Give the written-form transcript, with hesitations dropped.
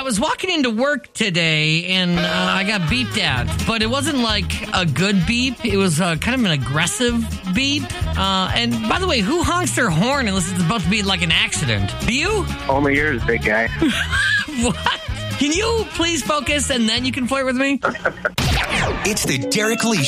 was walking into work today and I got beeped at, but it wasn't like a good beep. It was kind of an aggressive beep. And by the way, who honks their horn unless it's about to be like an accident? Do you? Only yours, big guy. What? Can you please focus and then you can flirt with me? It's the Derek Lee